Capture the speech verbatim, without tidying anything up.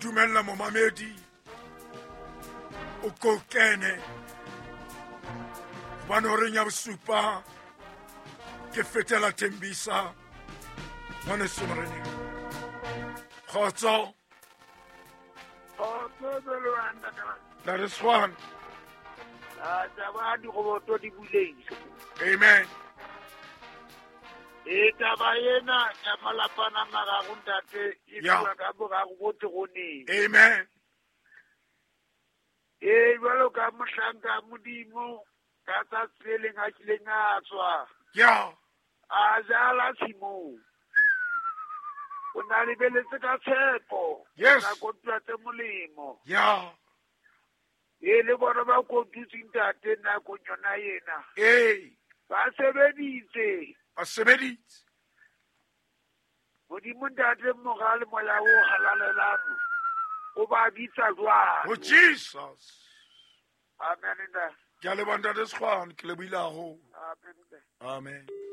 dumella momamedi o ko kene hobane horeng ya bosupa ke fetela Tembisa ngwane Somoreneng. Kgotso. That is one. Amen. Yeah. Amen. Yeah. Yes. Yeah. Hey. Basebeditse. Oh Jesus. Amen. Ke a leboha ntate Sekgwane, ke lebohile haholo. Amen.